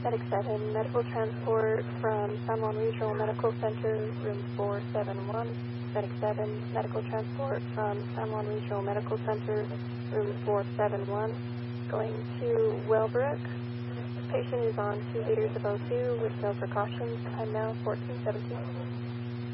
Medic 7, medical transport from San Juan Regional Medical Center, room 471. Medic 7, medical transport from San Juan Regional Medical Center, room 471, going to Wellbrook. Patient is on 2 liters of O2 with no precautions. Time now 14:17.